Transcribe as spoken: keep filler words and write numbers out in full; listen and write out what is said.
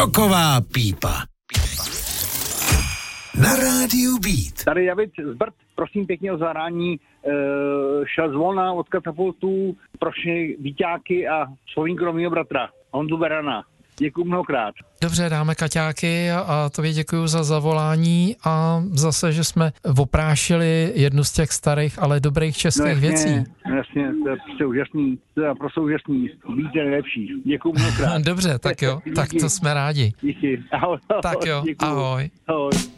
Roková pípa. Na rádiu Beat. Tady David z Brd, prosím pěkně o zahrání e, šel zvona od katapultů pro všechny víťáky a Slovínko mýho bratra, Honzu Berana. Děkuju mnohokrát. Dobře, dáme kaťáky a, a tobě děkuju za zavolání a zase, že jsme oprášili jednu z těch starých, ale dobrých českých no jasně, věcí. Jasně, to je prostě úžasný, to je prostě úžasný, víte nejlepší. Děkuju mnohokrát. Dobře, tak jo, tak to jsme rádi. Díky, ahoj. Tak jo, děkuju. ahoj. Ahoj.